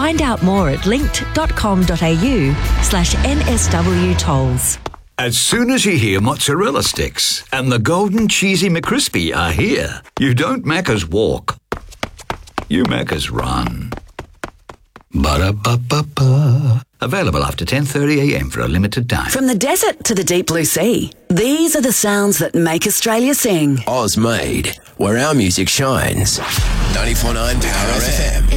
Find out more at linked.com.au/NSW tolls. As soon as you hear mozzarella sticks and the golden cheesy McCrispy are here, you don't Macca's walk. You Macca's run. Ba-da-ba-ba-ba. Available after 10:30 a.m. for a limited time. From the desert to the deep blue sea, these are the sounds that make Australia sing. Oz Made, where our music shines. 94.9 Power FM.